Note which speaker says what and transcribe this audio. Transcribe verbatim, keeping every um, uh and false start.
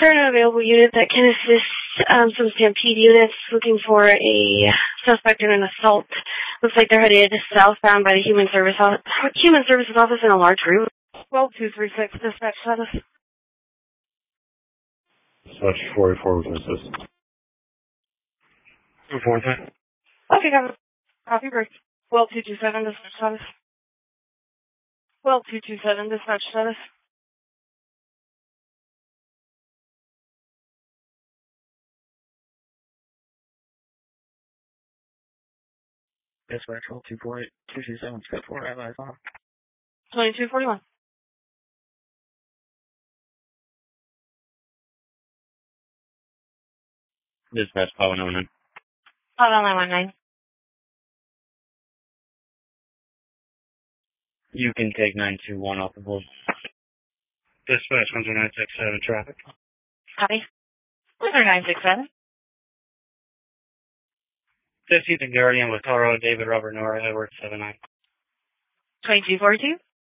Speaker 1: There are no available units that can assist um, some Stampede units looking for a suspect in an assault. Looks like they're headed southbound by the Human Service Human Services Office in a large group. twelve two three six, dispatch status.
Speaker 2: Dispatch forty-four with assist.
Speaker 3: Report that.
Speaker 1: Okay, got it. Copy break. twelve two two seven, dispatch status. twelve two two seven, dispatch status.
Speaker 3: Dispatch twelve two four eight two two seven step four at I five.
Speaker 1: twenty-two forty-one.
Speaker 3: Dispatch five one nine.
Speaker 1: five nine one nine.
Speaker 3: You can take nine two one off the board. Dispatch one zero nine six seven traffic.
Speaker 1: Copy. one zero nine six seven.
Speaker 3: fifteenth and Guardian with Toro, David Robert Nora, Edward seven nine.
Speaker 1: twenty-two forty-two.